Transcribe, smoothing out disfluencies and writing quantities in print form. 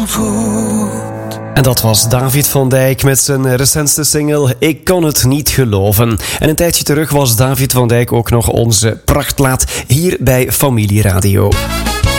voelt. En dat was David van Dijk met zijn recentste single Ik kon het niet geloven. En een tijdje terug was David van Dijk ook nog onze prachtplaat hier bij Familie Radio.